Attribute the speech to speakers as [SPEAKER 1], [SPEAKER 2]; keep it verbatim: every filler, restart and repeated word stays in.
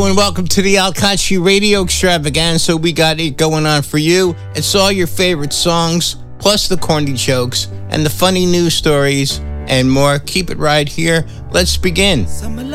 [SPEAKER 1] And welcome to the Alkachi Radio Extravaganza. We got it going on for you. It's all your favorite songs, plus the corny jokes and the funny news stories and more. Keep it right here. Let's begin.